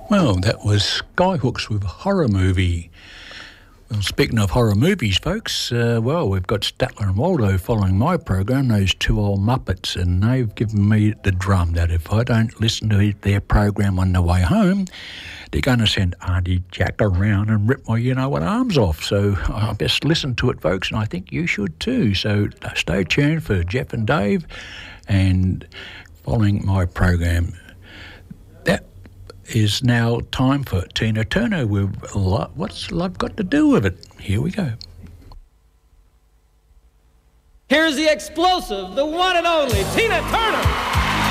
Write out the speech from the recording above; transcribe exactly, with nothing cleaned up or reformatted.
Well, that was Skyhooks with a horror movie. Well, speaking of horror movies, folks, uh, well, we've got Statler and Waldo following my program, those two old Muppets, and they've given me the drum that if I don't listen to their program on the way home, they're going to send Auntie Jack around and rip my you-know-what arms off. So I best listen to it, folks, and I think you should too. So stay tuned for Jeff and Dave and following my program. That is now time for Tina Turner with Lo- What's Love Got to Do with It? Here we go. Here's the explosive, the one and only Tina Turner.